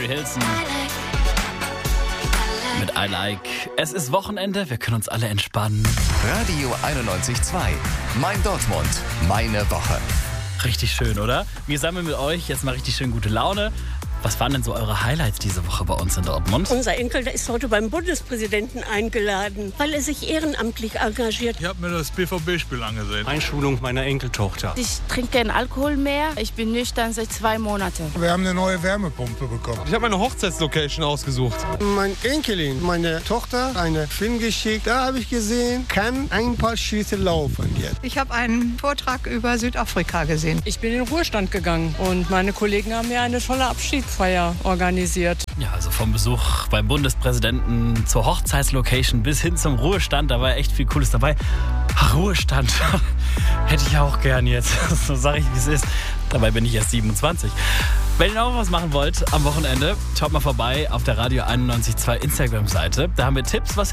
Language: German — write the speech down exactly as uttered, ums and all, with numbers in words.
Carrie Hilson mit I Like. Es ist Wochenende, wir können uns alle entspannen. Radio einundneunzig Komma zwei. Mein Dortmund. Meine Woche. Richtig schön, oder? Wir sammeln mit euch jetzt mal richtig schön gute Laune. Was waren denn so eure Highlights diese Woche bei uns in Dortmund? Unser Enkel, der ist heute beim Bundespräsidenten eingeladen, weil er sich ehrenamtlich engagiert. Ich habe mir das B V B-Spiel angesehen. Einschulung meiner Enkeltochter. Ich trinke keinen Alkohol mehr. Ich bin nüchtern seit zwei Monaten. Wir haben eine neue Wärmepumpe bekommen. Ich habe eine Hochzeitslocation ausgesucht. Mein Enkelin, meine Tochter, einen Film geschickt. Da habe ich gesehen, kann ein paar Schritte laufen jetzt. Ich habe einen Vortrag über Südafrika gesehen. Ich bin in den Ruhestand gegangen und meine Kollegen haben mir eine tolle Abschiedsfeier organisiert. Ja, also vom Besuch beim Bundespräsidenten zur Hochzeitslocation bis hin zum Ruhestand, da war echt viel Cooles dabei. Ach, Ruhestand, hätte ich auch gern jetzt, so sage ich, wie es ist. Dabei bin ich erst siebenundzwanzig. Wenn ihr auch was machen wollt am Wochenende, schaut mal vorbei auf der Radio einundneunzig Komma zwei Instagram-Seite. Da haben wir Tipps, was ihr